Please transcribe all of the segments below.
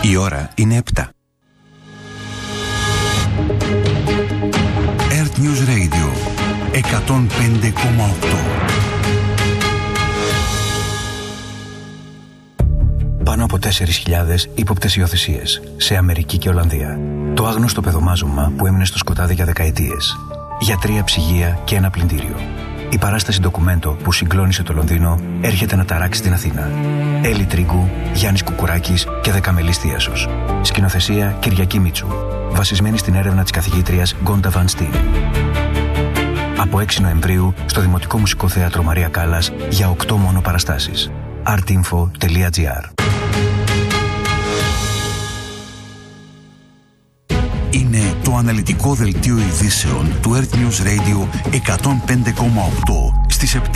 Η ώρα είναι 7. Earth News Radio 105,8. Πάνω από 4.000 ύποπτες υιοθεσίες σε Αμερική και Ολλανδία. Το άγνωστο παιδομάζωμα που έμεινε στο σκοτάδι για δεκαετίες. Γιατρία, ψυγεία και ένα πλυντήριο. Η παράσταση ντοκουμέντο που συγκλώνησε το Λονδίνο έρχεται να ταράξει την Αθήνα. Έλλη Τρίγκου, Γιάννης Κουκουράκης και Δεκαμελής Θίασος. Σκηνοθεσία Κυριακή Μίτσου. Βασισμένη στην έρευνα της καθηγήτριας Γκόντα Βαν Στιν. Από 6 Νοεμβρίου στο Δημοτικό Μουσικό Θέατρο Μαρία Κάλλας για 8 μόνο παραστάσεις. artinfo.gr. Είναι το αναλυτικό δελτίο ειδήσεων του Earth News Radio 105,8 στις 7.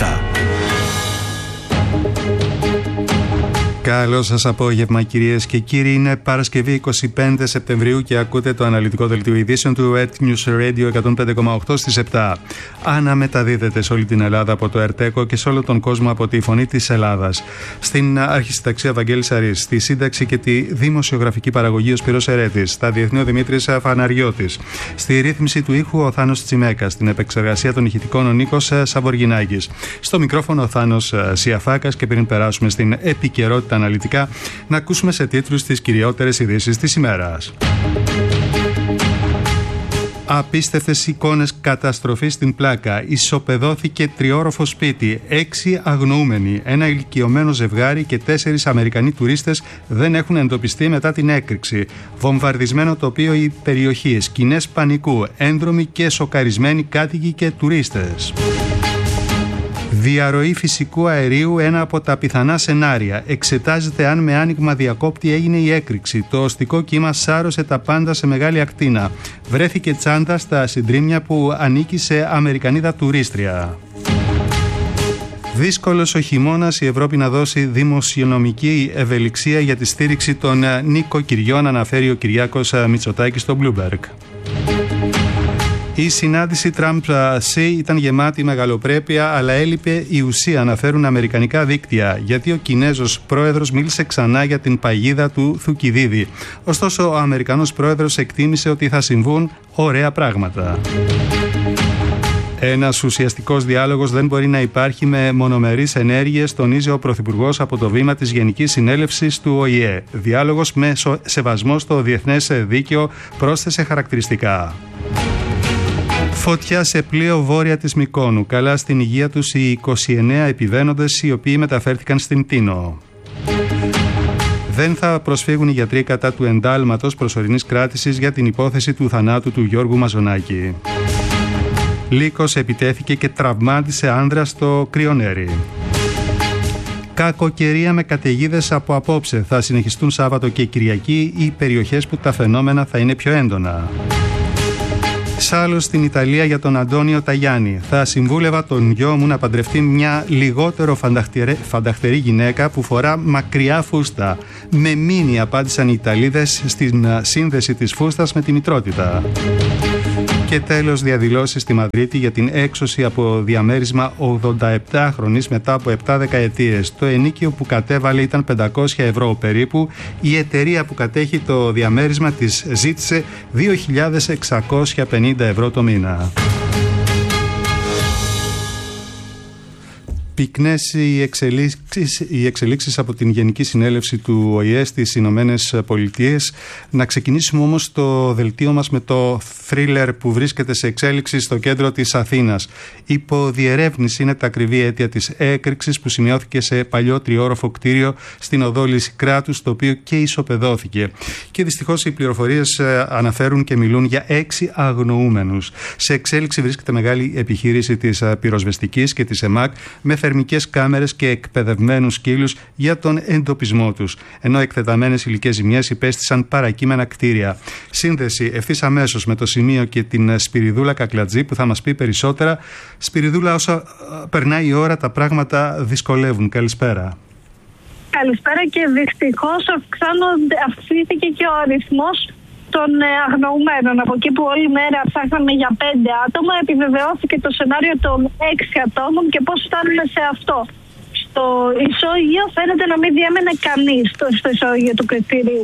Καλό σας απόγευμα κυρίες και κύριοι. Είναι Παρασκευή 25 Σεπτεμβρίου και ακούτε το αναλυτικό δελτίο ειδήσεων του Earth News Radio 105,8 στις 7. Αναμεταδίδεται σε όλη την Ελλάδα από το ΕΡΤΕΚΟ και σε όλο τον κόσμο από τη Φωνή της Ελλάδας. Στην αρχισυνταξία Βαγγέλης Αρής, στη σύνταξη και τη δημοσιογραφική παραγωγή ο Σπύρος Ερέτης, στα διεθνή ο Δημήτρης Φαναριώτης, στη ρύθμιση του ήχου ο Θάνος Τσιμέκας, στην επεξεργασία των ηχητικών ο Νίκος Σαβοργινάκης, στο μικρόφωνο ο Θάνος Σιαφάκας. Και πριν περάσουμε στην επικαιρότητα αναλυτικά, να ακούσουμε σε τίτλους τις κυριότερες ειδήσεις της ημέρας. Απίστευτες εικόνες καταστροφής στην Πλάκα. Ισοπεδώθηκε τριόροφο σπίτι. 6 αγνοούμενοι. Ένα ηλικιωμένο ζευγάρι και 4 Αμερικανοί τουρίστες δεν έχουν εντοπιστεί μετά την έκρηξη. Βομβαρδισμένο τοπίο η περιοχή. Σκηνές πανικού. Ένδρομοι και σοκαρισμένοι κάτοικοι και τουρίστες. Διαρροή φυσικού αερίου, ένα από τα πιθανά σενάρια. Εξετάζεται αν με άνοιγμα διακόπτη έγινε η έκρηξη. Το οστικό κύμα σάρωσε τα πάντα σε μεγάλη ακτίνα. Βρέθηκε τσάντα στα συντρίμμια που ανήκει σε Αμερικανίδα τουρίστρια. Δύσκολος ο χειμώνας, η Ευρώπη να δώσει δημοσιονομική ευελιξία για τη στήριξη των νοικοκυριών, αναφέρει ο Κυριάκος Μητσοτάκης στο Bloomberg. Η συνάντηση Τραμπ-Σι ήταν γεμάτη μεγαλοπρέπεια, αλλά έλειπε η ουσία, αναφέρουν αμερικανικά δίκτυα, γιατί ο Κινέζος πρόεδρος μίλησε ξανά για την παγίδα του Θουκυδίδη. Ωστόσο, ο Αμερικανός πρόεδρος εκτίμησε ότι θα συμβούν ωραία πράγματα. Ένας ουσιαστικός διάλογος δεν μπορεί να υπάρχει με μονομερείς ενέργειες, τονίζει ο Πρωθυπουργός από το βήμα της Γενικής Συνέλευσης του ΟΗΕ. Διάλογος με σεβασμό στο διεθνές δίκαιο, πρόσθεσε χαρακτηριστικά. Φωτιά σε πλοίο βόρεια της Μυκόνου. Καλά στην υγεία τους οι 29 επιβαίνοντες, οι οποίοι μεταφέρθηκαν στην Τίνο. Δεν θα προσφύγουν οι γιατροί κατά του εντάλματος προσωρινής κράτησης για την υπόθεση του θανάτου του Γιώργου Μαζονάκη. Λύκος επιτέθηκε και τραυμάτισε άνδρα στο Κρυονέρι. Κακοκαιρία με καταιγίδες από απόψε. Θα συνεχιστούν Σάββατο και Κυριακή οι περιοχές που τα φαινόμενα θα είναι πιο έντονα. Σάλος στην Ιταλία για τον Αντώνιο Ταγιάννη. Θα συμβούλευα τον γιο μου να παντρευτεί μια λιγότερο φανταχτερή γυναίκα που φορά μακριά φούστα. Με μήνυ, απάντησαν οι Ιταλίδες στην σύνδεση της φούστας με τη μητρότητα. Και τέλος, διαδηλώσεις στη Μαδρίτη για την έξωση από διαμέρισμα 87χρονης μετά από 7 δεκαετίες. Το ενοίκιο που κατέβαλε ήταν 500 ευρώ περίπου. Η εταιρεία που κατέχει το διαμέρισμα της ζήτησε 2.650 ευρώ το μήνα. Πυκνές οι εξελίξεις από την Γενική Συνέλευση του ΟΗΕ στις Ηνωμένες Πολιτείες. Να ξεκινήσουμε όμως το δελτίο μας με το θρίλερ που βρίσκεται σε εξέλιξη στο κέντρο της Αθήνας. Υποδιερεύνηση είναι τα ακριβή αίτια της έκρηξης που σημειώθηκε σε παλιό τριόροφο κτίριο στην οδό Λυσικράτους, το οποίο και ισοπεδώθηκε. Και δυστυχώς οι πληροφορίες αναφέρουν και μιλούν για 6 αγνοούμενους. Σε εξέλιξη βρίσκεται μεγάλη επιχείρηση της πυροσβεστικής και της ΕΜΑΚ με θερμικές κάμερες και εκπαιδευμένους σκύλους για τον εντοπισμό τους, ενώ εκτεταμένες υλικές ζημιές υπέστησαν παρακείμενα κτίρια. Σύνδεση ευθύς αμέσως με το σημείο και την Σπυριδούλα Κακλατζή που θα μας πει περισσότερα. Σπυριδούλα, όσο περνάει η ώρα τα πράγματα δυσκολεύουν. Καλησπέρα. Καλησπέρα, και δυστυχώς αυξήθηκε και ο αριθμός των αγνοουμένων. Από εκεί που όλη μέρα ψάχναμε για 5 άτομα, επιβεβαιώθηκε το σενάριο των 6 ατόμων και πώς φτάνουμε σε αυτό. Στο ισόγειο φαίνεται να μην διέμενε κανείς στο ισόγειο του κριτηρίου.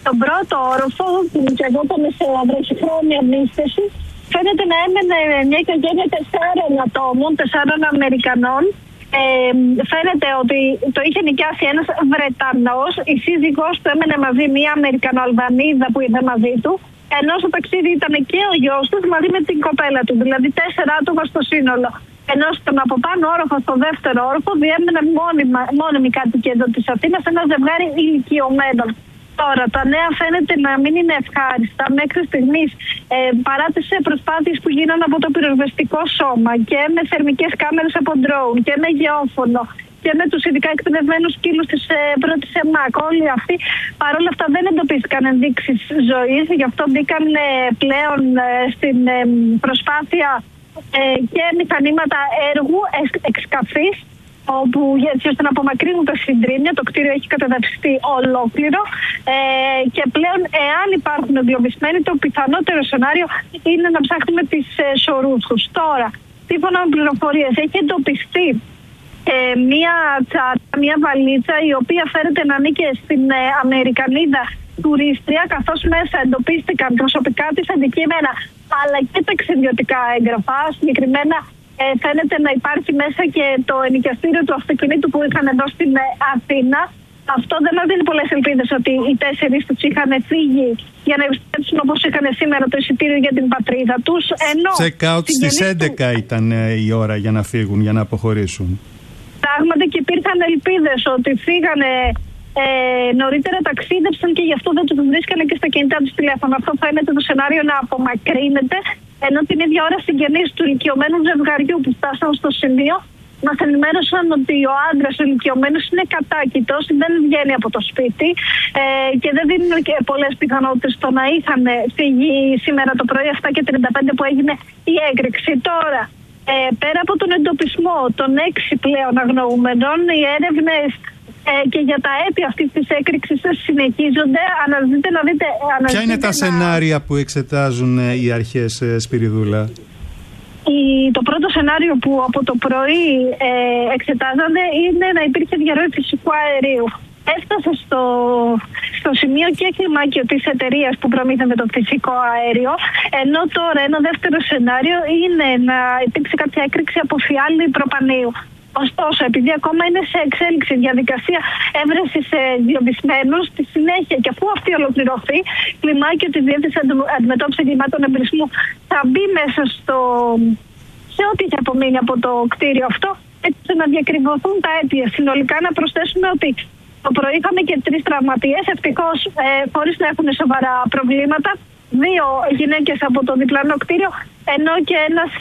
Στον πρώτο όροφο, που και εγώ είμαι σε βραχυχρόνια μίσθωση, φαίνεται να έμενε μια οικογένεια 4 ατόμων, 4 Αμερικανών. Φαίνεται ότι το είχε νοικιάσει ένας Βρετανός, η σύζυγός του έμενε μαζί μια Αμερικανοαλβανίδα που ήρθε μαζί του, ενώ στο ταξίδι ήταν και ο γιος τους μαζί με την κοπέλα του, δηλαδή 4 άτομα στο σύνολο. Ενώ στον από πάνω όροφο, στο δεύτερο όροφο, διέμεναν μόνιμοι κάτοικοι εδώ της Αθήνας, ένα ζευγάρι ηλικιωμένων. Τώρα, τα νέα φαίνεται να μην είναι ευχάριστα. Μέχρι στιγμής, παρά τις προσπάθειες που γίνανε από το πυροσβεστικό σώμα και με θερμικές κάμερες από ντρόουν και με γεώφωνο και με τους ειδικά εκπαιδευμένους σκύλους της πρώτης ΕΜΑΚ, όλοι αυτοί παρόλα αυτά δεν εντοπίστηκαν ενδείξεις ζωής. Γι' αυτό μπήκαν πλέον στην προσπάθεια και μηχανήματα έργου εξκαφής, όπου έτσι ώστε να απομακρύνουν τα συντρίμμια. Το κτίριο έχει καταδαυστεί ολόκληρο και πλέον, εάν υπάρχουν εγκλωβισμένοι, το πιθανότερο σενάριο είναι να ψάχνουμε τις σωρούχους. Τώρα, σύμφωνα με πληροφορίες, έχει εντοπιστεί μια βαλίτσα η οποία φέρεται να ανήκε στην Αμερικανίδα τουρίστρια, καθώς μέσα εντοπίστηκαν προσωπικά της αντικείμενα αλλά και ταξιδιωτικά έγγραφα. Συγκεκριμένα φαίνεται να υπάρχει μέσα και το ενοικιαστήριο του αυτοκινήτου που είχαν εδώ στην Αθήνα. Αυτό δεν μας δίνει πολλές ελπίδες ότι οι 4 τους είχαν φύγει για να επιστρέψουν όπως είχαν σήμερα το εισιτήριο για την πατρίδα τους. Check-out στις 11 ήταν η ώρα για να φύγουν, για να αποχωρήσουν. Πράγματι, και υπήρχαν ελπίδες ότι φύγανε νωρίτερα, ταξίδεψαν και γι' αυτό δεν τους βρίσκανε και στα κινητά τους τηλέφωνα. Αυτό φαίνεται το σενάριο να απομακρύνεται, ενώ την ίδια ώρα συγγενείς του ηλικιωμένου ζευγαριού που φτάσαν στο σημείο μας ενημέρωσαν ότι ο άντρας ο ηλικιωμένος είναι κατάκητος, δεν βγαίνει από το σπίτι και δεν δίνουν και πολλές πιθανότητες στο να είχαν φύγει σήμερα το πρωί 7:35 που έγινε η έκρηξη. Τώρα, πέρα από τον εντοπισμό των 6 πλέον αγνοούμενων, οι έρευνες και για τα αίτια αυτής της έκρηξης συνεχίζονται. Ποια είναι τα σενάρια που εξετάζουν οι αρχές, Σπυριδούλα? Το πρώτο σενάριο που από το πρωί εξετάζονται είναι να υπήρχε διαρροή φυσικού αερίου. Έφτασε στο σημείο και κλιμάκιο της εταιρείας που προμήθευε το φυσικό αέριο, ενώ τώρα ένα δεύτερο σενάριο είναι να υπήρξε κάποια έκρηξη από φιάλη προπανίου. Ωστόσο, επειδή ακόμα είναι σε εξέλιξη διαδικασία έβρεσης διοπισμένους, στη συνέχεια και αφού αυτή ολοκληρωθεί, κλιμάκιο της Διεύθυνσης Αντιμετώπισης Εγκλημάτων Εμπρισμού θα μπει μέσα σε ό,τι έχει απομείνει από το κτίριο αυτό, έτσι να διακριβωθούν τα αίτια. Συνολικά, να προσθέσουμε ότι το πρωί είχαμε και 3 τραυματίες, ευτυχώς χωρίς να έχουν σοβαρά προβλήματα. 2 γυναίκες από το διπλανό κτίριο, ενώ και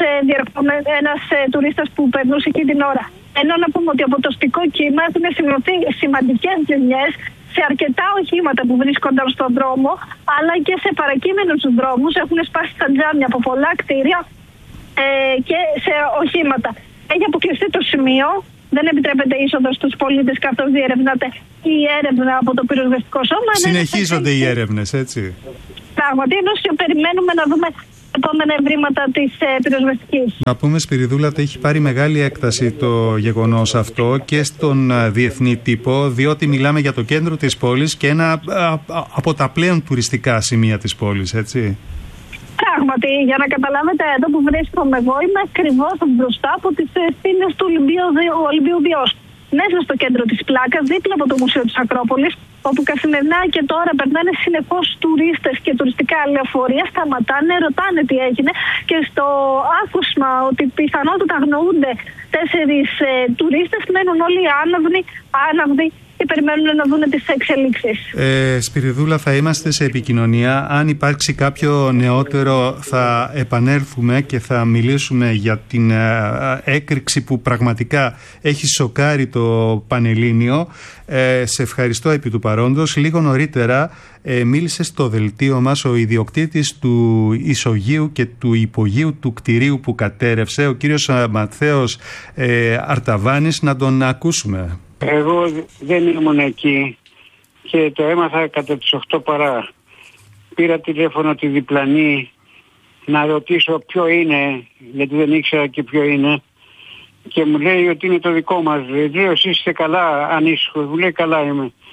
ένας τουρίστας που περνούσε εκεί την ώρα. Ενώ να πούμε ότι από το αστικό κύμα έχουν σημειωθεί σημαντικές ζημιές σε αρκετά οχήματα που βρίσκονταν στον δρόμο, αλλά και σε παρακείμενους δρόμους. Έχουν σπάσει τα τζάμια από πολλά κτίρια και σε οχήματα. Έχει αποκλειστεί το σημείο. Δεν επιτρέπεται είσοδος στους πολίτες καθώς διερευνάται η έρευνα από το πυροσβεστικό σώμα. Συνεχίζονται οι έρευνες, έτσι. Πράγματι, ενώ περιμένουμε να δούμε επόμενα ευρήματα της πυροσβεστικής. Να πούμε, Σπυριδούλα, ότι έχει πάρει μεγάλη έκταση το γεγονός αυτό και στον διεθνή τύπο, διότι μιλάμε για το κέντρο της πόλης και ένα από τα πλέον τουριστικά σημεία της πόλης, έτσι. Πράγματι, για να καταλάβετε, εδώ που βρίσκομαι εγώ, είμαι ακριβώς μπροστά από τις στήλες του Ολυμπίου Διός. Μέσα στο κέντρο της Πλάκας, δίπλα από το Μουσείο της Ακρόπολης, όπου καθημερινά και τώρα περνάνε συνεχώς τουρίστες και τουριστικά λεωφορεία, σταματάνε, ρωτάνε τι έγινε και στο άκουσμα ότι πιθανότατα αγνοούνται 4 τουρίστες, μένουν όλοι άναυδοι και περιμένουν να δουν τις εξελίξεις. Σπυριδούλα, θα είμαστε σε επικοινωνία. Αν υπάρξει κάποιο νεότερο θα επανέλθουμε και θα μιλήσουμε για την έκρηξη που πραγματικά έχει σοκάρει το Πανελλήνιο. Σε ευχαριστώ επί του παρόντος. Λίγο νωρίτερα μίλησε στο δελτίο μας ο ιδιοκτήτης του ισογείου και του υπογείου του κτηρίου που κατέρευσε, ο κύριος Ματθαίος Αρταβάνης. Να τον ακούσουμε. Εγώ δεν ήμουν εκεί και το έμαθα κατά τις 8 παρά. Πήρα τηλέφωνο τη διπλανή να ρωτήσω ποιο είναι, γιατί δεν ήξερα και ποιο είναι, και μου λέει ότι είναι το δικό μας. Λέω, εσείς είστε καλά, ανήσυχος? Μου λέει, καλά είμαι.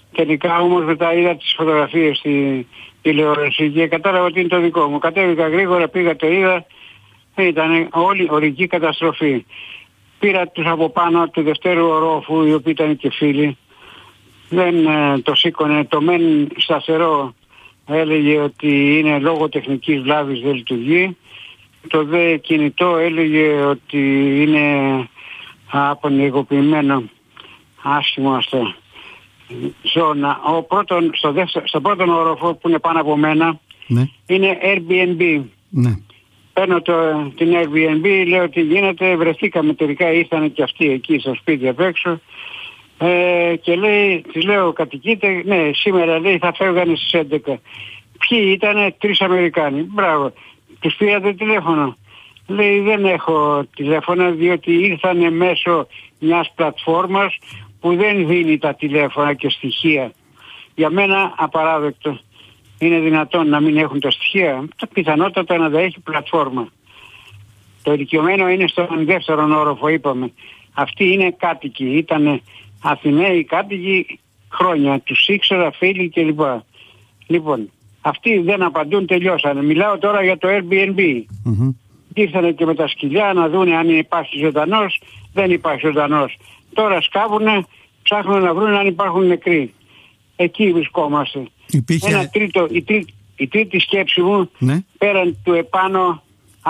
Τελικά όμως μετά είδα τις φωτογραφίες στη τηλεόραση και κατάλαβα ότι είναι το δικό μου. Κατέβηκα γρήγορα, πήγα, το είδα, ήταν όλη ορική καταστροφή. Πήρα τους από πάνω του δευτέρου ορόφου, οι οποίοι ήταν και φίλοι. Δεν το σήκωνε, το μεν σταθερό έλεγε ότι είναι λόγω τεχνικής βλάβης, δεν λειτουργεί. Το δε κινητό έλεγε ότι είναι απονεργοποιημένο, άσχημο αυτό. Ζώνα. Στο πρώτο όροφο που είναι πάνω από μένα, ναι, είναι Airbnb. Ναι. Παίρνω την Airbnb, λέω ότι γίνεται, βρεθήκαμε τελικά, ήρθαν και αυτοί εκεί στο σπίτι απ' έξω. Και λέει, της λέω, κατοικείτε? Ναι, σήμερα λέει θα φεύγανε στις 11. Ποιοι ήτανε? 3 Αμερικάνοι. Μπράβο. Τους πήρατε τηλέφωνο? Λέει, δεν έχω τηλέφωνο, διότι ήρθανε μέσω μιας πλατφόρμας που δεν δίνει τα τηλέφωνα και στοιχεία. Για μένα απαράδεκτο. Είναι δυνατόν να μην έχουν τα στοιχεία? Τα πιθανότατα να τα έχει πλατφόρμα. Το ηλικιωμένο είναι στον δεύτερο όροφο, είπαμε. Αυτοί είναι κάτοικοι, ήταν Αθηναίοι κάτοικοι χρόνια, τους ήξερα, φίλοι κλπ. Λοιπόν, αυτοί δεν απαντούν, τελειώσανε. Μιλάω τώρα για το Airbnb. Mm-hmm. Ήρθανε και με τα σκυλιά να δούνε αν υπάρχει ζωντανός, δεν υπάρχει ζωντανός. Τώρα σκάβουνε, ψάχνουν να βρουν αν υπάρχουν νεκροί. Εκεί βρισκόμαστε. Ένα τρίτο, η τρίτη σκέψη μου, ναι, πέραν του επάνω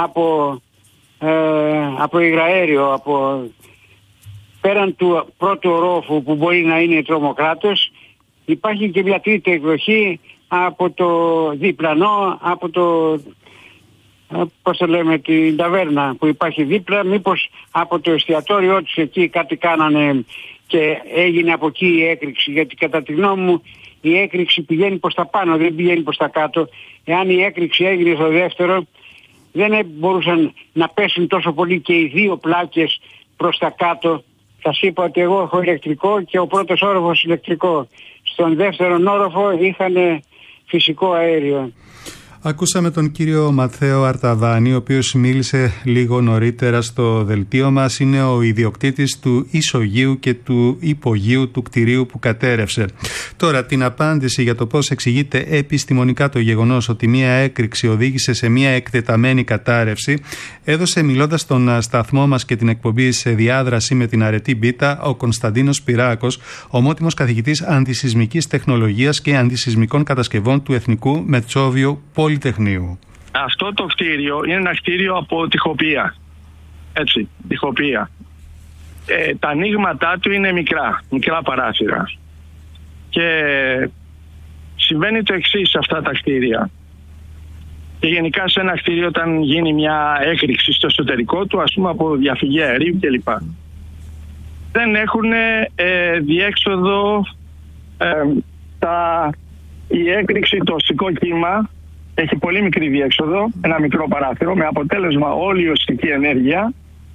από υγραέριο, πέραν του πρώτου ορόφου που μπορεί να είναι τρομοκράτες, υπάρχει και μια τρίτη εκδοχή από το διπλανό, από το, πώς το λέμε, την ταβέρνα που υπάρχει δίπλα, μήπως από το εστιατόριό τους εκεί κάτι κάνανε και έγινε από εκεί η έκρηξη, γιατί κατά τη γνώμη μου η έκρηξη πηγαίνει προς τα πάνω, δεν πηγαίνει προς τα κάτω. Εάν η έκρηξη έγινε στο δεύτερο, δεν μπορούσαν να πέσουν τόσο πολύ και οι δύο πλάκες προς τα κάτω. Σας είπα ότι εγώ έχω ηλεκτρικό και ο πρώτος όροφος ηλεκτρικό. Στον δεύτερο όροφο είχαν φυσικό αέριο. Ακούσαμε τον κύριο Ματθαίο Αρταβάνη, ο οποίος μίλησε λίγο νωρίτερα στο δελτίο μας. Είναι ο ιδιοκτήτης του ισογείου και του υπογείου του κτηρίου που κατέρευσε. Τώρα, την απάντηση για το πώς εξηγείται επιστημονικά το γεγονός ότι μία έκρηξη οδήγησε σε μία εκτεταμένη κατάρρευση, έδωσε μιλώντας στον σταθμό μας και την εκπομπή σε διάδραση με την Αρετή Μπίτα ο Κωνσταντίνος Σπυράκος, ομότιμος καθηγητής αντισυσμικής τεχνολογίας και αντισυσμικών κατασκευών του Εθνικού Μετσόβιου Πολυτεχνείου. Αυτό το κτίριο είναι ένα κτίριο από τοιχοποιία. Έτσι, τοιχοποιία. Τα ανοίγματά του είναι μικρά παράθυρα. Και συμβαίνει το εξής σε αυτά τα κτίρια. Και γενικά σε ένα κτίριο όταν γίνει μια έκρηξη στο εσωτερικό του, ας πούμε από διαφυγή αερίου κλπ. Δεν έχουν διέξοδο η έκρηξη, το οστικό κύμα έχει πολύ μικρή διέξοδο, ένα μικρό παράθυρο, με αποτέλεσμα όλη η οστική ενέργεια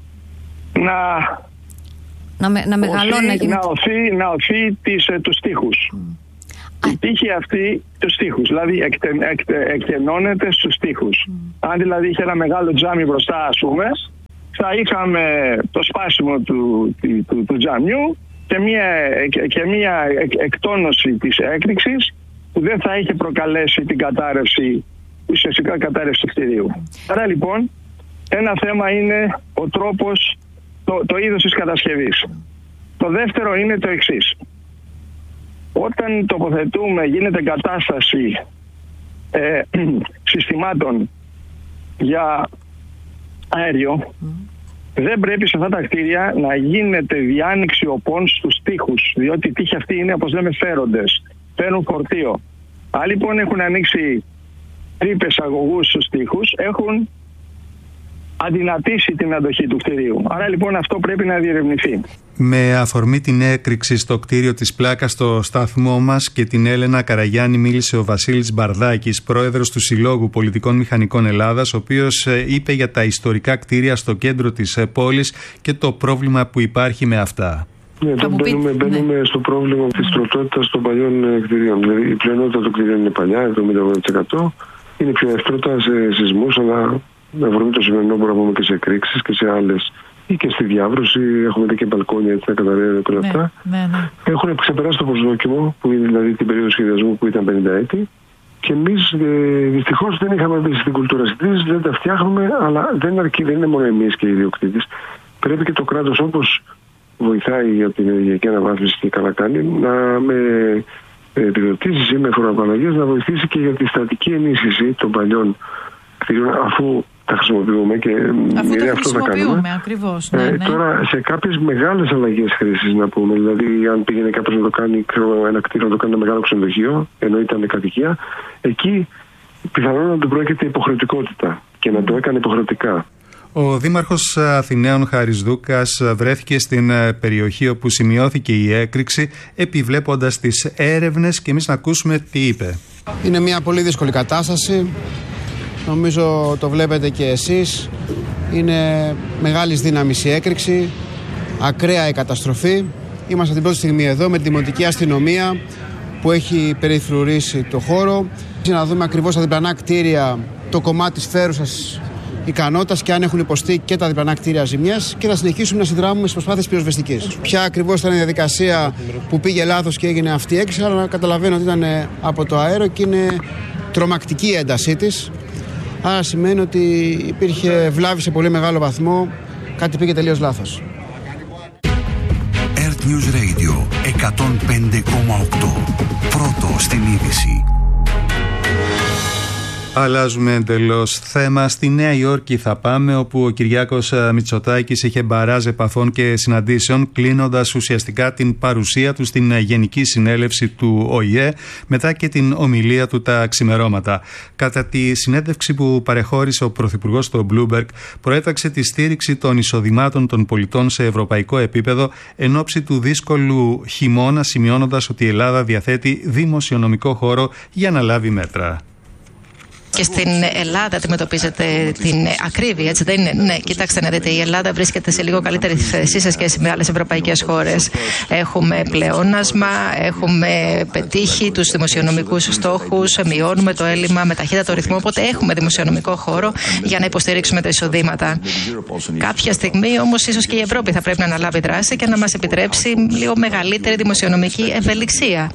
να οθεί τους τοίχους. Η τύχη αυτή τους τοίχους, δηλαδή εκτενώνεται στους τοίχους. Αν δηλαδή είχε ένα μεγάλο τζάμι μπροστά, ας πούμε, θα είχαμε το σπάσιμο του τζαμιού και μια εκτόνωση της έκρηξης που δεν θα είχε προκαλέσει την κατάρρευση, ουσιαστικά κατάρρευση κτηρίου. Άρα λοιπόν ένα θέμα είναι ο τρόπος, το είδος της κατασκευής. Το δεύτερο είναι το εξής. Όταν τοποθετούμε, γίνεται εγκατάσταση συστημάτων για αέριο, δεν πρέπει σε αυτά τα κτίρια να γίνεται διάνοιξη οπών στους τοίχους, διότι οι τοίχοι αυτοί είναι, όπως λέμε, φέροντες, φέρουν φορτίο. Αν λοιπόν έχουν ανοίξει τρύπες αγωγούς στους τοίχους, έχουν αδυνατήσει την αντοχή του κτηρίου. Άρα λοιπόν αυτό πρέπει να διερευνηθεί. Με αφορμή την έκρηξη στο κτίριο της Πλάκας στο σταθμό μας και την Έλενα Καραγιάννη μίλησε ο Βασίλης Μπαρδάκης, πρόεδρος του Συλλόγου Πολιτικών Μηχανικών Ελλάδας, ο οποίος είπε για τα ιστορικά κτίρια στο κέντρο της πόλης και το πρόβλημα που υπάρχει με αυτά. Ναι, εδώ μπαίνουμε στο πρόβλημα της τροτότητας των παλιών κτηρίων. Δηλαδή η πλειονότητα των κτηρίων είναι παλιά, 70%. Είναι πιο εύκολα σε σεισμούς, αλλά με αφορμή το σημερινό μπορούμε να πούμε και σε εκρήξεις και σε άλλες ή και στη διάβρωση. Έχουμε δει και μπαλκόνια έτσι να καταραίουν και όλα αυτά. Ναι. Έχουν ξεπεράσει το προσδόκιμο, που είναι δηλαδή την περίοδο σχεδιασμού που ήταν 50 έτη. Και εμείς δυστυχώς δεν είχαμε μπει στην κουλτούρα συντήρησης, δεν τα φτιάχνουμε, αλλά δεν αρκεί, δεν είναι μόνο εμείς και οι ιδιοκτήτες. Πρέπει και το κράτος, όπως βοηθάει για την ενεργειακή αναβάθμιση και καλά κάνει, να με επιδοτήσεις ή με φοροαπαλλαγές να βοηθήσει και για τη στατική ενίσχυση των παλιών κτηρίων, αφού τα χρησιμοποιούμε και αυτό θα κάνουμε. Ακριβώς. Τώρα σε κάποιες μεγάλες αλλαγές χρήσης, να πούμε, δηλαδή αν πήγαινε κάποιος να το κάνει ένα κτίριο, να το κάνει ένα μεγάλο ξενοδοχείο, ενώ ήταν κατοικία, εκεί πιθανόν να του πρόκειται υποχρεωτικότητα και να το έκανε υποχρεωτικά. Ο Δήμαρχος Αθηναίων Χάρης Δούκας βρέθηκε στην περιοχή όπου σημειώθηκε η έκρηξη, επιβλέποντας τις έρευνες, και εμείς να ακούσουμε τι είπε. Είναι μια πολύ δύσκολη κατάσταση. Νομίζω το βλέπετε και εσείς. Είναι μεγάλης δύναμης η έκρηξη, ακραία η καταστροφή. Είμαστε την πρώτη στιγμή εδώ με τη Δημοτική Αστυνομία που έχει περιφρουρήσει το χώρο. Να δούμε ακριβώς τα διπλανά κτίρια, το κομμάτι της φέρουσας ικανότητας και αν έχουν υποστεί και τα διπλανά κτίρια ζημιές, και θα συνεχίσουμε να συνδράμουμε στις προσπάθειες πυροσβεστικής. Ποια ακριβώς ήταν η διαδικασία που πήγε λάθος και έγινε αυτή η έκρηξη, αλλά καταλαβαίνω ότι ήταν από το αέριο και είναι τρομακτική η έντασή της. Άρα σημαίνει ότι υπήρχε βλάβη σε πολύ μεγάλο βαθμό, κάτι πήγε τελείως λάθος. Earth News Radio 105,8. Πρώτο στην είδηση. Αλλάζουμε εντελώς θέμα. Στη Νέα Υόρκη θα πάμε, όπου ο Κυριάκος Μητσοτάκης είχε μπαράζ επαφών και συναντήσεων, κλείνοντας ουσιαστικά την παρουσία του στην Γενική Συνέλευση του ΟΗΕ, μετά και την ομιλία του τα ξημερώματα. Κατά τη συνέντευξη που παρεχώρησε ο Πρωθυπουργός στο Bloomberg, προέταξε τη στήριξη των εισοδημάτων των πολιτών σε ευρωπαϊκό επίπεδο εν ώψη του δύσκολου χειμώνα, σημειώνοντας ότι η Ελλάδα διαθέτει δημοσιονομικό χώρο για να λάβει μέτρα. Και στην Ελλάδα αντιμετωπίζετε την ακρίβεια, έτσι δεν είναι? Ναι, κοιτάξτε να δείτε, η Ελλάδα βρίσκεται σε λίγο καλύτερη θέση σε σχέση με άλλες ευρωπαϊκές χώρες. Έχουμε πλεόνασμα, έχουμε πετύχει τους δημοσιονομικούς στόχους, μειώνουμε το έλλειμμα με ταχύτατο ρυθμό, οπότε έχουμε δημοσιονομικό χώρο για να υποστηρίξουμε τα εισοδήματα. Κάποια στιγμή όμως ίσως και η Ευρώπη θα πρέπει να αναλάβει δράση και να μας επιτρέψει λίγο μεγαλύτερη δημοσιονομική ευελιξία.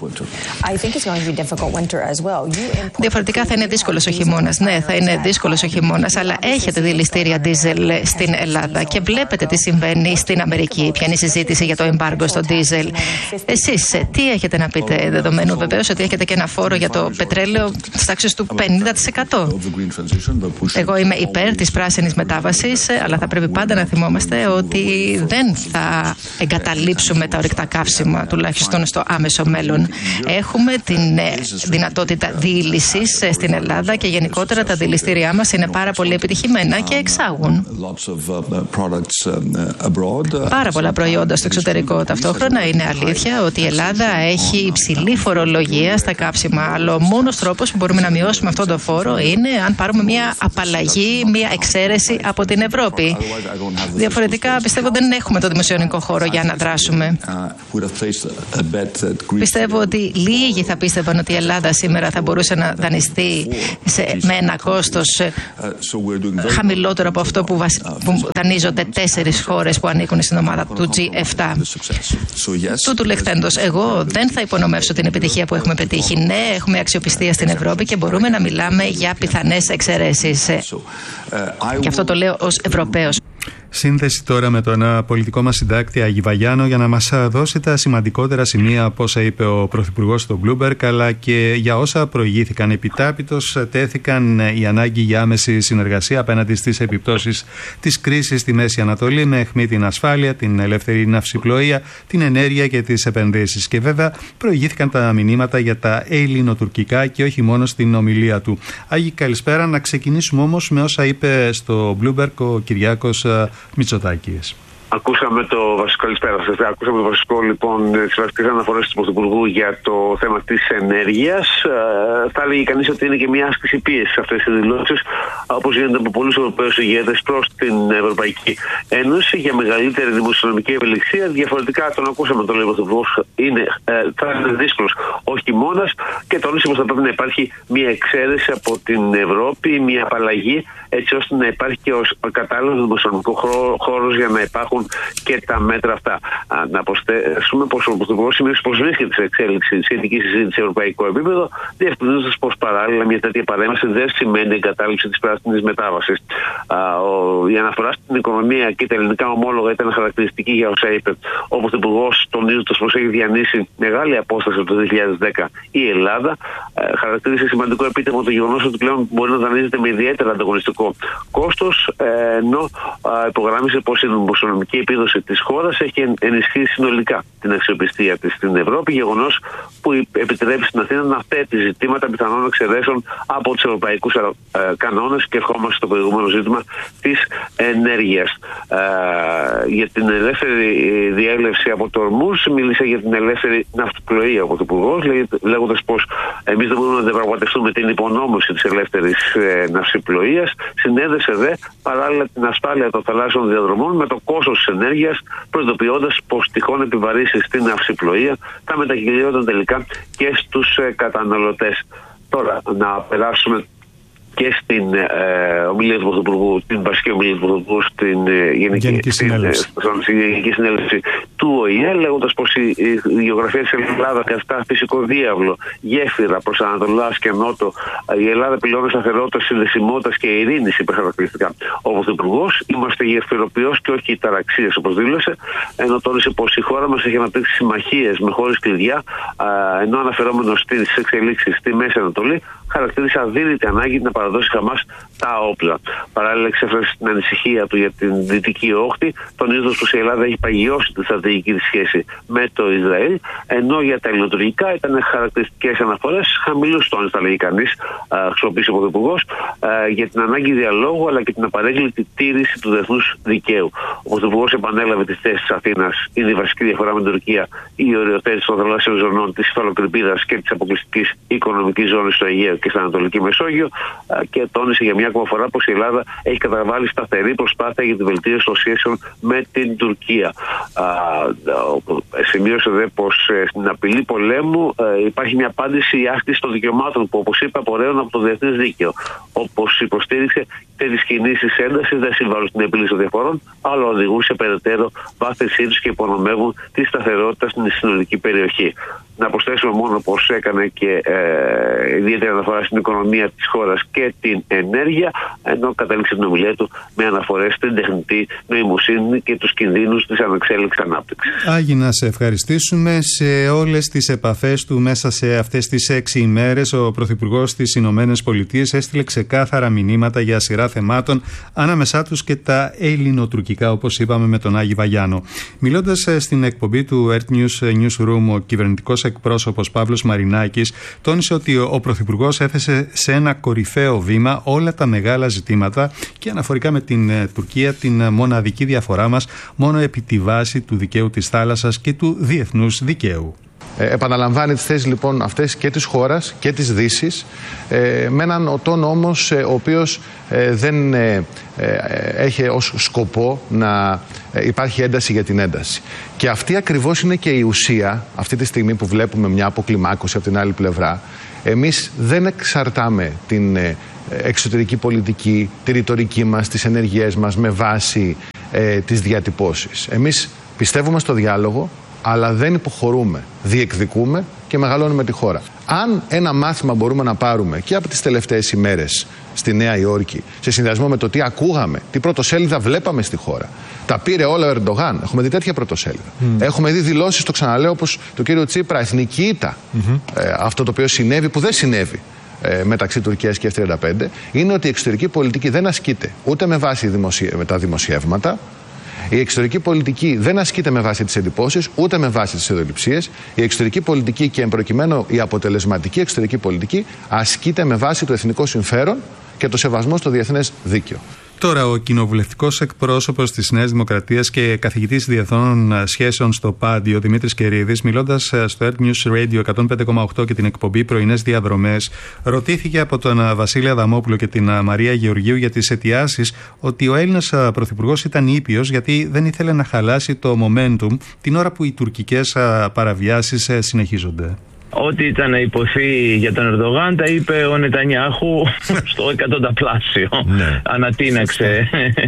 Διαφορετικά θα είναι δύσκολο ο χειμώνας. Ναι, θα είναι δύσκολος ο χειμώνας, αλλά έχετε δηληστήρια ντίζελ στην Ελλάδα και βλέπετε τι συμβαίνει στην Αμερική. Ποια είναι η συζήτηση για το εμπάργκο στο ντίζελ. Εσείς τι έχετε να πείτε, δεδομένου βεβαίως ότι έχετε και ένα φόρο για το πετρέλαιο της τάξης του 50%. Εγώ είμαι υπέρ της πράσινης μετάβασης, αλλά θα πρέπει πάντα να θυμόμαστε ότι δεν θα εγκαταλείψουμε τα ορυκτά καύσιμα, τουλάχιστον στο άμεσο μέλλον. Έχουμε την δυνατότητα διήλυσης στην Ελλάδα και γενικότερα τα δηληστήριά μας είναι πάρα πολύ επιτυχημένα και εξάγουν πάρα πολλά προϊόντα στο εξωτερικό. Ταυτόχρονα είναι αλήθεια ότι η Ελλάδα έχει υψηλή φορολογία στα καύσιμα, αλλά ο μόνος τρόπος που μπορούμε να μειώσουμε αυτόν τον φόρο είναι αν πάρουμε μια απαλλαγή, μια εξαίρεση από την Ευρώπη. Διαφορετικά πιστεύω δεν έχουμε το δημοσιονομικό χώρο για να δράσουμε. Πιστεύω ότι λίγοι θα πίστευαν ότι η Ελλάδα σήμερα θα μπορούσε να δανειστεί με ένα κόστος χαμηλότερο από αυτό που δανείζονται 4 χώρες που ανήκουν στην ομάδα του G7. Τούτου λεχθέντος, εγώ δεν θα υπονομεύσω την επιτυχία που έχουμε πετύχει. Ναι, έχουμε αξιοπιστία στην Ευρώπη και μπορούμε να μιλάμε για πιθανές εξαιρέσεις. Και αυτό το λέω ως Ευρωπαίος. Σύνδεση τώρα με τον πολιτικό μας συντάκτη Άγη Βαγιάνο για να μας δώσει τα σημαντικότερα σημεία από όσα είπε ο Πρωθυπουργός στο Bloomberg, αλλά και για όσα προηγήθηκαν. Επιτάπητος τέθηκαν η ανάγκη για άμεση συνεργασία απέναντι στις επιπτώσεις της κρίσης στη Μέση Ανατολή, με αιχμή την ασφάλεια, την ελεύθερη ναυσιπλοεία, την ενέργεια και τις επενδύσεις. Και βέβαια προηγήθηκαν τα μηνύματα για τα ελληνοτουρκικά και όχι μόνο στην ομιλία του. Άγη, καλησπέρα. Να ξεκινήσουμε όμως με όσα είπε στο Bloomberg ο Κυριάκος Μητσοτάκης. Ακούσαμε το βασικό, ακούσαμε το βασικό λοιπόν τις βασικές αναφορές του Πρωθυπουργού για το θέμα της ενέργειας. Θα έλεγε κανείς ότι είναι και μια άσκηση πίεσης αυτές τις δηλώσεις, όπως γίνεται από πολλούς Ευρωπαίους ηγέτες προς την Ευρωπαϊκή Ένωση για μεγαλύτερη δημοσιονομική ευελιξία. Διαφορετικά τον ακούσαμε, τον λέει ο Πρωθυπουργός, θα είναι δύσκολος ο χειμώνας και τόνισε πως θα πρέπει να υπάρχει μια εξαίρεση από την Ευρώπη, μια απαλλαγή, έτσι ώστε να υπάρχει και ο κατάλληλος δημοσιονομικός χώρος για να υπάρχουν και τα μέτρα αυτά. Να προσθέσουμε πως ο Πρωθυπουργός σημαίνει πως βρίσκεται σε εξέλιξη σχετική συζήτηση σε ευρωπαϊκό επίπεδο, διευκρινίζοντας πως παράλληλα μια τέτοια παρέμβαση δεν σημαίνει εγκατάλειψη της πράσινης μετάβασης. Η αναφορά στην οικονομία και τα ελληνικά ομόλογα ήταν χαρακτηριστική για όσα είπε ο Πρωθυπουργός, τονίζοντας πως έχει διανύσει μεγάλη απόσταση από το 2010 η Ελλάδα. Χαρακτήρισε σημαντικό επίτευγμα το γεγονός ότι πλέον μπορεί να δανείζεται με ιδιαίτερα ανταγωνιστικό κόστος, ενώ υπογράμμισε πως η δημοσιονομική επίδοση της χώρας έχει ενισχύσει συνολικά την αξιοπιστία της στην Ευρώπη, γεγονός που επιτρέπει στην Αθήνα να θέτει ζητήματα πιθανών εξαιρέσεων από τους ευρωπαϊκούς κανόνες και ερχόμαστε στο προηγούμενο ζήτημα της ενέργειας. Για την ελεύθερη διέλευση από το Ορμούζ μίλησε για την ελεύθερη ναυπηγία ο Πρωθυπουργός, λέγοντας πως εμείς δεν μπορούμε να διαπραγματευτούμε την υπονόμευση της ελεύθερης ναυσιπλοείας. Συνέδεσε δε παράλληλα την ασφάλεια των θαλάσσιων διαδρομών με το κόστος της ενέργειας, προειδοποιώντας πως τυχόν επιβαρύσεις στην ναυσιπλοεία θα μετακυλιόταν τελικά και στους καταναλωτές. Τώρα να περάσουμε και στην ομιλία του Πρωθυπουργού, την βασική ομιλία του Πρωθυπουργού στην Γενική Συνέλευση του ΟΗΕ, λέγοντας πως η γεωγραφία της Ελλάδας καθιστά φυσικό διάβλο, γέφυρα προς Ανατολάς και Νότο, η Ελλάδα πυλώνει σταθερότητας, συνδεσιμότητας και ειρήνης, είπε χαρακτηριστικά ο Πρωθυπουργός. Είμαστε γεφυροποιός και όχι ταραξίες, όπως δήλωσε, ενώ τόνισε πως η χώρα μας έχει αναπτύξει συμμαχίες με χώρες κλειδιά, ενώ αναφερόμενος στις εξελίξεις στη Μέση Ανατολή, χαρακτήρισε αδύνατη ανάγκη να παραδώσει Χαμάς τα όπλα. Παράλληλα, εξέφρασε την ανησυχία του για την Δυτική Όχθη, τονίζοντας πως η Ελλάδα έχει παγιώσει τη στρατηγική της σχέση με το Ισραήλ, ενώ για τα ελληνοτουρκικά ήταν χαρακτηριστικές αναφορές χαμηλούς τόνους, θα λέγει κανείς, χρησιμοποίησε ο Πρωθυπουργός, για την ανάγκη διαλόγου αλλά και την απαρέγκλητη τήρηση του διεθνούς δικαίου. Ο Πρωθυπουργός επανέλαβε τις θέσεις της Αθήνας, είναι η βασική διαφορά με την Τουρκία, η οριοθέτηση των θαλάσσιων ζωνών, της υφαλοκρηπίδας και της αποκλειστικής οικονομικής ζώνης στο Αιγαίο και στην Ανατολική Μεσόγειο, και τόνισε για μια ακόμα φορά πως η Ελλάδα έχει καταβάλει σταθερή προσπάθεια για τη βελτίωση των σχέσεων με την Τουρκία. Σημείωσε δε πως στην απειλή πολέμου υπάρχει μια απάντηση η άσκηση των δικαιωμάτων που, όπως είπε, απορρέουν από το διεθνές δίκαιο. Όπως υποστήριξε, τέτοιες κινήσεις έντασης δεν συμβάλλουν στην επίλυση των διαφορών, αλλά οδηγούν σε περαιτέρω βάθυνσή τους και υπονομεύουν τη σταθερότητα στην συνολική περιοχή. Να προσθέσουμε μόνο πως έκανε και ιδιαίτερη αναφορά στην οικονομία της χώρας και την ενέργεια, ενώ κατέληξε την ομιλία του με αναφορές στην τεχνητή νοημοσύνη και τους κινδύνους της ανεξέλικτης ανάπτυξης. Άγι, να σε ευχαριστήσουμε. Σε όλες τις επαφές του μέσα σε αυτές τις 6 ημέρες, ο Πρωθυπουργός στις Ηνωμένες Πολιτείες έστειλε ξεκάθαρα μηνύματα για σειρά θεμάτων, ανάμεσά τους και τα ελληνοτουρκικά, όπως είπαμε, με τον Άγι Βαγιάνο. Μιλώντας στην εκπομπή του Earth News Newsroom, ο κυβερνητικός εκπρόσωπος Παύλος Μαρινάκης τόνισε ότι ο Πρωθυπουργός έθεσε σε ένα κορυφαίο βήμα όλα τα μεγάλα ζητήματα και αναφορικά με την Τουρκία την μοναδική διαφορά μας μόνο επί τη βάση του δικαίου της θάλασσας και του διεθνούς δικαίου. Επαναλαμβάνει τις θέσεις λοιπόν αυτές και της χώρας και της Δύσης, με έναν τόνο όμως ο οποίος δεν έχει ως σκοπό να υπάρχει ένταση για την ένταση. Και αυτή ακριβώς είναι και η ουσία αυτή τη στιγμή που βλέπουμε μια αποκλιμάκωση από την άλλη πλευρά. Εμείς δεν εξαρτάμε την εξωτερική πολιτική, τη ρητορική μας, τις ενεργειές μας με βάση τις διατυπώσεις. Εμείς πιστεύουμε στο διάλογο, αλλά δεν υποχωρούμε, διεκδικούμε και μεγαλώνουμε τη χώρα. Αν ένα μάθημα μπορούμε να πάρουμε και από τις τελευταίες ημέρες στη Νέα Υόρκη, σε συνδυασμό με το τι ακούγαμε, τι πρωτοσέλιδα βλέπαμε στη χώρα, τα πήρε όλα ο Ερντογάν. Έχουμε δει τέτοια πρωτοσέλιδα. Έχουμε δει δηλώσεις, το ξαναλέω, όπως του κύριου Τσίπρα, εθνική ήττα. Αυτό το οποίο συνέβη, που δεν συνέβη μεταξύ Τουρκίας και F-35, είναι ότι η εξωτερική πολιτική δεν ασκείται ούτε με βάση τα δημοσιεύματα. Η εξωτερική πολιτική δεν ασκείται με βάση τις εντυπώσεις, ούτε με βάση τις ιδεολειψίες. Η εξωτερική πολιτική και εμπροκειμένου η αποτελεσματική εξωτερική πολιτική ασκείται με βάση το εθνικό συμφέρον και το σεβασμό στο διεθνές δίκαιο. Τώρα, ο κοινοβουλευτικός εκπρόσωπος της Νέας Δημοκρατίας και καθηγητής διεθνών σχέσεων στο Πάντιο, Δημήτρης Κερίδης, μιλώντας στο Earth News Radio 105,8 και την εκπομπή Πρωινές Διαδρομές, ρωτήθηκε από τον Βασίλη Αδαμόπουλο και την Μαρία Γεωργίου για τις αιτιάσεις ότι ο Έλληνας πρωθυπουργός ήταν ήπιος γιατί δεν ήθελε να χαλάσει το momentum την ώρα που οι τουρκικές παραβιάσεις συνεχίζονται. Ό,τι ήταν να υποθεί για τον Ερντογάν τα είπε ο Νετανιάχου στο 100πλάσιο. Ανατείναξε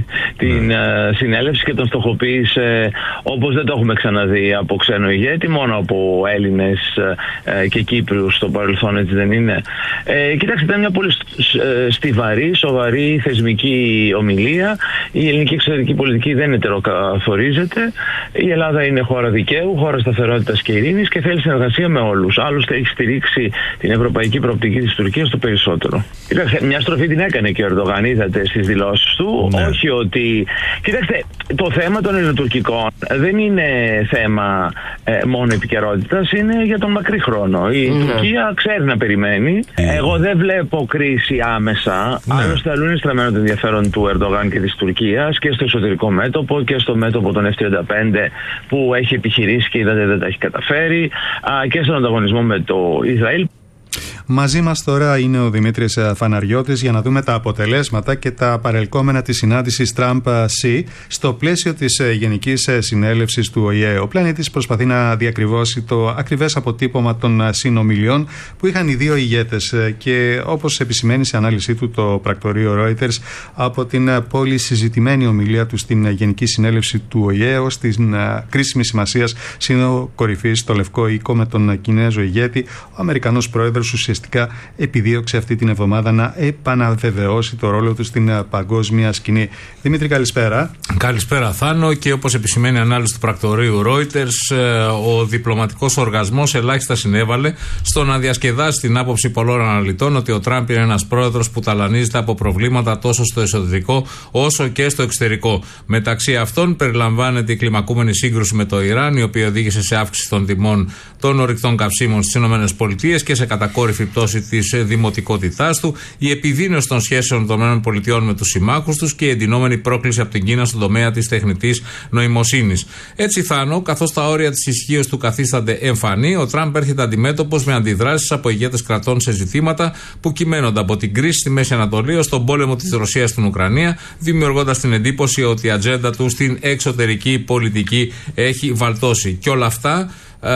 την συνέλευση και τον στοχοποίησε όπως δεν το έχουμε ξαναδεί από ξένο ηγέτη, μόνο από Έλληνες και Κύπριους στο παρελθόν, έτσι δεν είναι? Κοιτάξτε, ήταν μια πολύ στιβαρή, σοβαρή θεσμική ομιλία. Η ελληνική εξωτερική πολιτική δεν ετεροκαθορίζεται. Η Ελλάδα είναι χώρα δικαίου, χώρα σταθερότητας και ειρήνης και θέλει συνεργασία με όλους. Άλλωστε έχει στηρίξει την ευρωπαϊκή προοπτική της Τουρκίας το περισσότερο. Κοιτάξτε, μια στροφή την έκανε και ο Ερντογάν, είδατε στις δηλώσεις του. Ναι. Όχι ότι... Κοιτάξτε, το θέμα των ελληνοτουρκικών δεν είναι θέμα μόνο επικαιρότητας, είναι για τον μακρύ χρόνο. Η Τουρκία ξέρει να περιμένει. Εγώ δεν βλέπω κρίση άμεσα. Άλλωστε, αλλού είναι στραμμένο το ενδιαφέρον του Ερντογάν και της Τουρκίας και στο εσωτερικό μέτωπο και στο μέτωπο των F-35 που έχει επιχειρήσει και είδατε δεν τα έχει καταφέρει, και στον ανταγωνισμό με το Ισραήλ. Μαζί μας τώρα είναι ο Δημήτρης Φαναριώτης για να δούμε τα αποτελέσματα και τα παρελκόμενα της συνάντησης Τραμπ-Σι στο πλαίσιο της Γενικής Συνέλευσης του ΟΗΕ. Ο πλανήτης προσπαθεί να διακριβώσει το ακριβές αποτύπωμα των συνομιλιών που είχαν οι δύο ηγέτες και όπως επισημαίνει σε ανάλυση του το πρακτορείο Reuters, από την πολύ συζητημένη ομιλία του στην Γενική Συνέλευση του ΟΗΕ ως την κρίσιμη σημασίας σύνοδο κορυφής στο Λευκό Οίκο με τον Κινέζο ηγέτη, ο Αμερικανός πρόεδρος ουσιαστικά επιδίωξε αυτή την εβδομάδα να επαναβεβαιώσει το ρόλο του στην παγκόσμια σκηνή. Δημήτρη, καλησπέρα. Καλησπέρα, Θάνο. Και όπως επισημαίνει η ανάλυση του πρακτορείου Reuters, ο διπλωματικός οργασμός ελάχιστα συνέβαλε στο να διασκεδάσει την άποψη πολλών αναλυτών ότι ο Τραμπ είναι ένας πρόεδρος που ταλανίζεται από προβλήματα τόσο στο εσωτερικό όσο και στο εξωτερικό. Μεταξύ αυτών περιλαμβάνεται η κλιμακούμενη σύγκρουση με το Ιράν, η οποία οδήγησε σε αύξηση των τιμών των ορυκτών καυσίμων στις ΗΠΑ και σε κατακόρυφη πτώση της δημοτικότητάς του, η επιδείνωση των σχέσεων των ΗΠΑ με τους συμμάχους τους και η εντυνόμενη πρόκληση από την Κίνα στον τομέα της τεχνητής νοημοσύνης. Έτσι, Θάνο, καθώς τα όρια της ισχύως του καθίστανται εμφανή, ο Τραμπ έρχεται αντιμέτωπος με αντιδράσεις από ηγέτες κρατών σε ζητήματα που κυμαίνονται από την κρίση στη Μέση Ανατολή ως τον πόλεμο της Ρωσίας στην Ουκρανία, δημιουργώντας την εντύπωση ότι η ατζέντα του στην εξωτερική πολιτική έχει βαλτώσει. Και όλα αυτά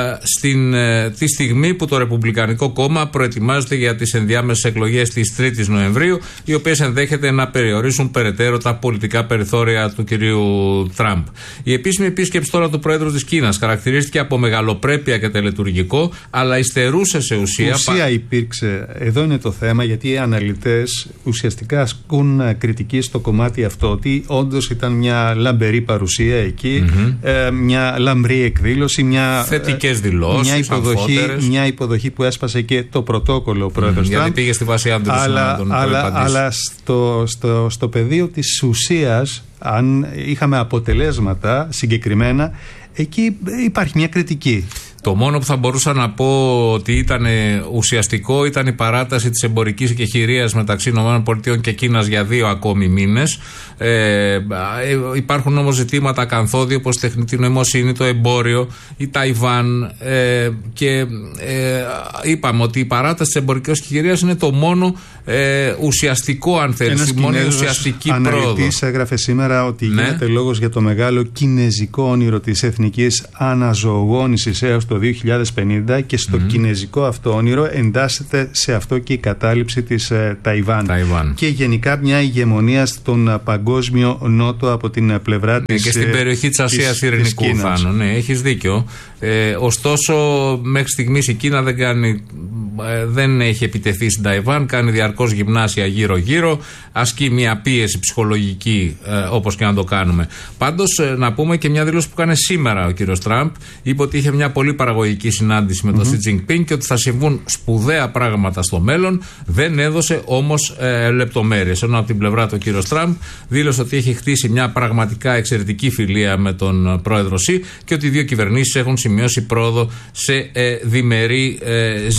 τη στιγμή που το Ρεπουμπλικανικό Κόμμα προετοιμάζεται για τις ενδιάμεσες εκλογές της 3ης Νοεμβρίου, οι οποίες ενδέχεται να περιορίσουν περαιτέρω τα πολιτικά περιθώρια του κυρίου Τραμπ. Η επίσημη επίσκεψη τώρα του Πρόεδρου της Κίνας χαρακτηρίστηκε από μεγαλοπρέπεια και τελετουργικό, αλλά υστερούσε σε ουσία. Ουσία υπήρξε. Εδώ είναι το θέμα, γιατί οι αναλυτές ουσιαστικά ασκούν κριτική στο κομμάτι αυτό, ότι όντως ήταν μια λαμπερή παρουσία εκεί, μια λαμπρή εκδήλωση, μια δηλώσεις, μια υποδοχή που έσπασε και το πρωτόκολλο ο πρόεδρος Τραμπ. Γιατί πήγε στη βάση άντρου. Αλλά στο πεδίο της ουσίας, αν είχαμε αποτελέσματα συγκεκριμένα, εκεί υπάρχει μια κριτική. Το μόνο που θα μπορούσα να πω ότι ήταν ουσιαστικό ήταν η παράταση της εμπορικής εκεχηρίας μεταξύ ΗΠΑ και Κίνας για 2 ακόμη μήνες. Υπάρχουν όμως ζητήματα ακαθόδη όπως η τεχνητή νοημοσύνη, το εμπόριο, η Ταϊβάν και είπαμε ότι η παράταση της εμπορικής εκεχηρίας είναι το μόνο ουσιαστικό, αν θέλεις, η μόνη ουσιαστική πρόοδο. Αναλυτής έγραφε σήμερα ότι γίνεται λόγος για το μεγάλο κινέζικο όνειρο της εθνικής αναζωογόνησης έως το 2050 και στο κινέζικο αυτό όνειρο εντάσσεται σε αυτό και η κατάληψη της Ταϊβάν. Και γενικά μια ηγεμονία στον παγκόσμιο νότο από την πλευρά της. Και στην περιοχή της Ασίας Ειρηνικού, Θάνο. Ναι, έχεις δίκιο. Ωστόσο, μέχρι στιγμής η Κίνα δεν έχει επιτεθεί στην Ταϊβάν, κάνει διαρκώς γυμνάσια γύρω-γύρω, ασκεί μια πίεση ψυχολογική, όπως και να το κάνουμε. Πάντως, να πούμε και μια δήλωση που κάνει σήμερα ο κύριος Τραμπ. Είπε ότι είχε μια πολύ παραγωγική συνάντηση με τον Σι Τζινπίνγκ και ότι θα συμβούν σπουδαία πράγματα στο μέλλον. Δεν έδωσε όμως λεπτομέρειες. Ενώ από την πλευρά του ο κύριος Τραμπ δήλωσε ότι έχει χτίσει μια πραγματικά εξαιρετική φιλία με τον πρόεδρο Σι και ότι οι δύο κυβερνήσεις έχουν σημειώσει πρόοδο σε διμερεί ζητήματα.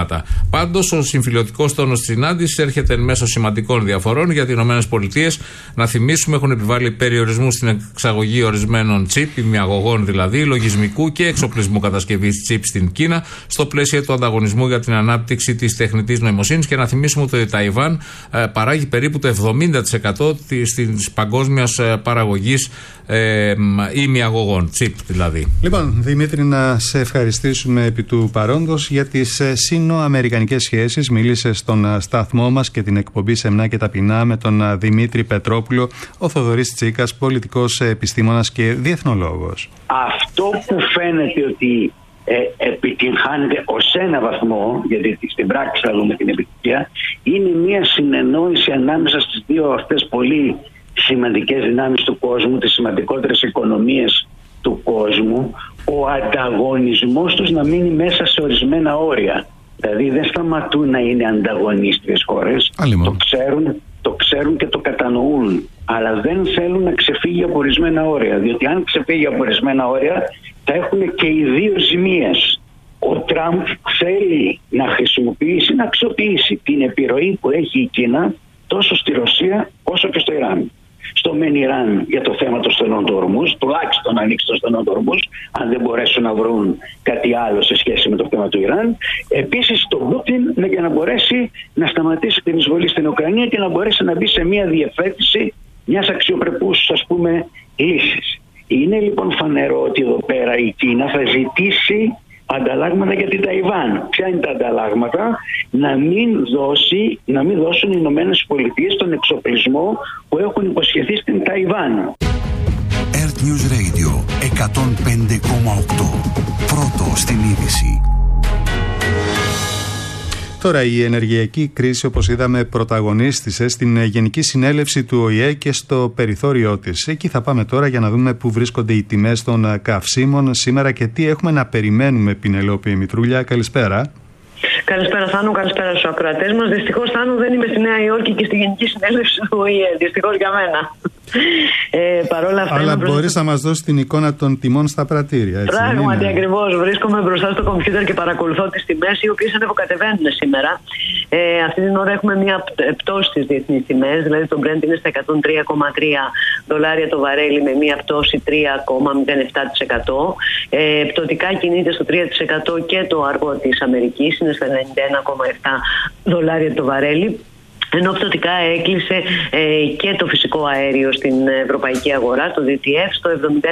ζητήματα. Πάντως, ο συμφιλιωτικός τόνος της συνάντησης έρχεται εν μέσω σημαντικών διαφορών, γιατί οι ΗΠΑ, να θυμίσουμε, έχουν επιβάλει περιορισμούς στην εξαγωγή ορισμένων τσιπ, ημιαγωγών δηλαδή, λογισμικού και εξοπλισμού κατασκευής τσιπ στην Κίνα, στο πλαίσιο του ανταγωνισμού για την ανάπτυξη της τεχνητής νοημοσύνης. Και να θυμίσουμε ότι η Ταϊβάν παράγει περίπου το 70% της παγκόσμιας παραγωγής ημιαγωγών, τσιπ δηλαδή. Λοιπόν, Δημήτρη, να σε ευχαριστήσουμε επί του παρόντος για τις σύνοαμερικανικές σχέσεις. Μίλησε στον σταθμό μας και την εκπομπή Σεμνά και Ταπεινά με τον Δημήτρη Πετρόπουλο, ο Θοδωρής Τσίκας, πολιτικός επιστήμονας και διεθνολόγος. Αυτό που φαίνεται ότι επιτυγχάνεται ως ένα βαθμό, γιατί στην πράξη θα δούμε την επιτυχία, είναι μια συνεννόηση ανάμεσα στις δύο αυτές πολύ σημαντικές δυνάμεις του κόσμου, τις σημαντικότερες οικονομίες του κόσμου, ο ανταγωνισμός τους να μείνει μέσα σε ορισμένα όρια. Δηλαδή δεν σταματούν να είναι ανταγωνίστριες χώρες, το ξέρουν και το κατανοούν, αλλά δεν θέλουν να ξεφύγει από ορισμένα όρια, διότι αν ξεφύγει από ορισμένα όρια θα έχουν και οι δύο ζημίες. Ο Τραμπ θέλει να χρησιμοποιήσει, να αξιοποιήσει την επιρροή που έχει η Κίνα τόσο στη Ρωσία όσο και στο Ιράν. Στο μεν Ιράν για το θέμα των στενών του Ορμούζ, τουλάχιστον να ανοίξει το στενό του Ορμούζ, αν δεν μπορέσουν να βρουν κάτι άλλο σε σχέση με το θέμα του Ιράν. Επίσης τον Πούτιν για να μπορέσει να σταματήσει την εισβολή στην Ουκρανία και να μπορέσει να μπει σε μια διευθέτηση μιας αξιοπρεπούς, ας πούμε, λύσης. Είναι λοιπόν φανερό ότι εδώ πέρα η Κίνα θα ζητήσει ανταλλάγματα για την Ταϊβάν. Ποια είναι τα ανταλλάγματα? Να μην δώσουν οι Ηνωμένες Πολιτείες τον εξοπλισμό που έχουν υποσχεθεί στην Ταϊβάν. Earth News Radio 105,8. Πρώτο στην είδηση. Τώρα η ενεργειακή κρίση, όπως είδαμε, πρωταγωνίστησε στην Γενική Συνέλευση του ΟΗΕ και στο περιθώριό της. Εκεί θα πάμε τώρα για να δούμε πού βρίσκονται οι τιμές των καυσίμων σήμερα και τι έχουμε να περιμένουμε. Πινελόπη Μητρούλια, καλησπέρα. Καλησπέρα Θάνο, καλησπέρα στους ακροατές μας. Δυστυχώς Θάνο δεν είμαι στη Νέα Υόρκη και στη Γενική Συνέλευση του ΟΗΕ. Δυστυχώς για μένα. Παρόλα αυτά, αλλά μπορείς να μας δώσεις την εικόνα των τιμών στα πρατήρια, έτσι? Πράγματι, ακριβώς. Βρίσκομαι μπροστά στο κομπιούτερ και παρακολουθώ τις τιμές, οι οποίες ανεβοκατεβαίνουν σήμερα. Αυτή την ώρα έχουμε μια πτώση στις διεθνείς τιμές, δηλαδή το Brent είναι στα $103,3 το βαρέλι με μια πτώση 3,07%. Πτωτικά κινείται στο 3% και το αργό της Αμερικής, είναι στα $91,7 το βαρέλι. Ενώ πτωτικά έκλεισε και το φυσικό αέριο στην ευρωπαϊκή αγορά, το DTF, στο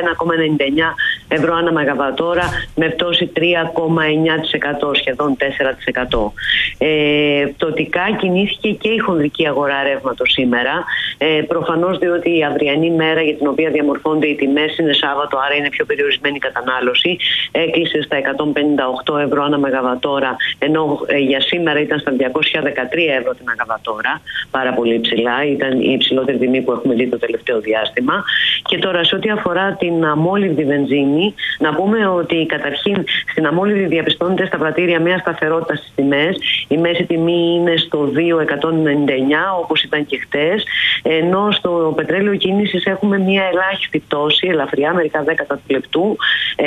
€71,99 ανά μεγαβατόρα με πτώση 3,9%, σχεδόν 4%. Πτωτικά κινήθηκε και η χονδρική αγορά ρεύματος σήμερα. Προφανώς διότι η αυριανή μέρα για την οποία διαμορφώνται οι τιμές είναι Σάββατο, άρα είναι πιο περιορισμένη η κατανάλωση. Έκλεισε στα €158 ανά μεγαβατόρα, ενώ για σήμερα ήταν στα €213 τη μεγαβατόρα. Πάρα πολύ ψηλά, ήταν η υψηλότερη τιμή που έχουμε δει το τελευταίο διάστημα. Και τώρα, σε ό,τι αφορά την αμόλυβδη βενζίνη, να πούμε ότι καταρχήν στην αμόλυβδη διαπιστώνεται στα πρατήρια μια σταθερότητα στις τιμές. Η μέση τιμή είναι στο 2,199 όπως ήταν και χτες, ενώ στο πετρέλαιο κίνησης έχουμε μια ελάχιστη πτώση, ελαφριά, μερικά δέκατα του λεπτού,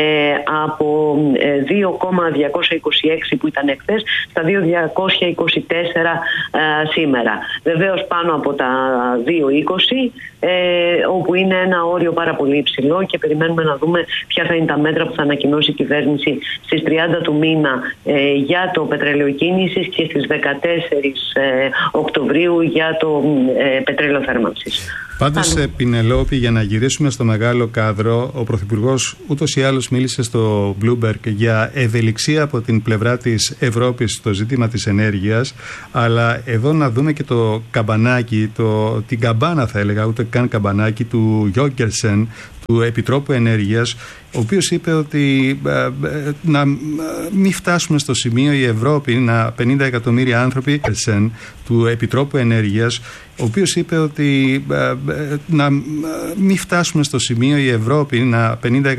από 2,226 που ήταν χτες στα 2,224 σήμερα. Βεβαίως πάνω από τα 2,20, όπου είναι ένα όριο πάρα πολύ υψηλό και περιμένουμε να δούμε ποια θα είναι τα μέτρα που θα ανακοινώσει η κυβέρνηση στις 30 του μήνα για το πετρέλαιο κίνησης και στις 14 Οκτωβρίου για το πετρέλαιο θέρμανσης. Πάντως, Πινελόπη, για να γυρίσουμε στο μεγάλο κάδρο, ο Πρωθυπουργός ούτως ή άλλως μίλησε στο Bloomberg για ευελιξία από την πλευρά της Ευρώπης στο ζήτημα της ενέργειας, αλλά εδώ να δούμε και το καμπανάκι, την καμπάνα θα έλεγα, ούτε καν καμπανάκι του Γιόγκερσεν, του Επιτρόπου Ενέργειας, ο οποίος είπε ότι να μην φτάσουμε στο σημείο η Ευρώπη, 50 εκατομμύρια άνθρωποι, του Επιτρόπου Ενέργειας, ο οποίος είπε ότι να μην φτάσουμε στο σημείο η Ευρώπη, 50